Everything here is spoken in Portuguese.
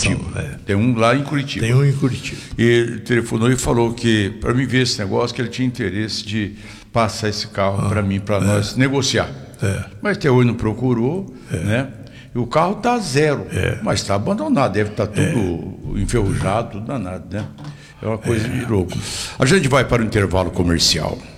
Curitiba. Tem um lá em Curitiba. Tem um em Curitiba. E ele telefonou e falou que, para mim ver esse negócio, que ele tinha interesse de passar esse carro para mim, para nós negociar. Mas até hoje não procurou, né? E o carro está zero, mas está abandonado, deve estar tudo enferrujado, tudo danado, né? É uma coisa de louco. A gente vai para o intervalo comercial.